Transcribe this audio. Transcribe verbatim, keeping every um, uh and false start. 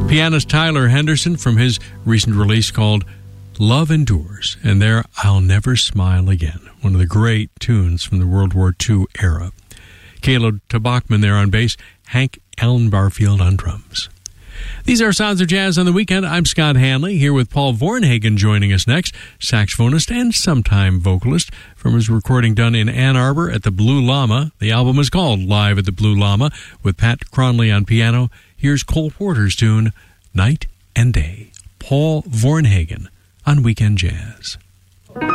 Pianist Tyler Henderson from his recent release called Love Endures, and there, I'll Never Smile Again, one of the great tunes from the World War Two era. Caleb Tabachman there on bass, Hank Allen Barfield on drums. These are Sounds of Jazz on the Weekend. I'm Scott Hanley, here with Paul Vornhagen joining us next, saxophonist and sometime vocalist from his recording done in Ann Arbor at the Blue Llama. The album is called Live at the Blue Llama, with Pat Cronley on piano. Here's Cole Porter's tune, Night and Day. Paul Vornhagen on Weekend Jazz.